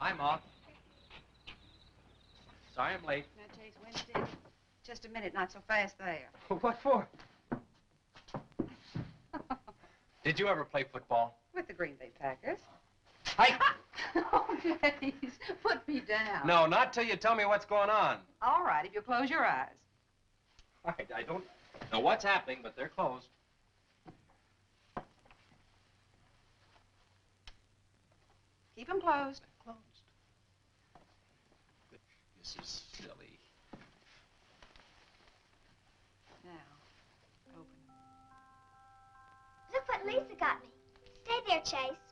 Hi, Ma. Sorry I'm late. Now, Chase, Wednesday. Just a minute, not so fast there. What for? Did you ever play football? With the Green Bay Packers. Hi. Oh, Chase, put me down. No, not till you tell me what's going on. All right, if you close your eyes. I don't know what's happening, but they're closed. Keep them closed. They're closed. This is silly. Now, open them. Look what Lisa got me. Stay there, Chase.